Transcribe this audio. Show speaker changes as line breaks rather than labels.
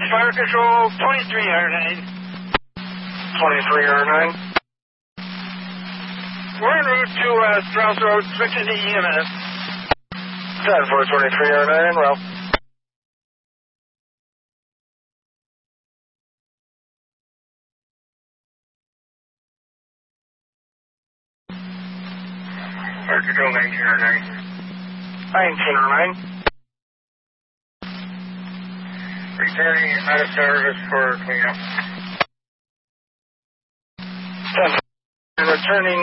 Fire Control, 23R9.
23R9.
We're en route to Strauss Road, switching to EMS.
10-4, 23R9, well.
Fire Control, 19R9.
19R9.
Returning out of service for cleanup.
10-4, returning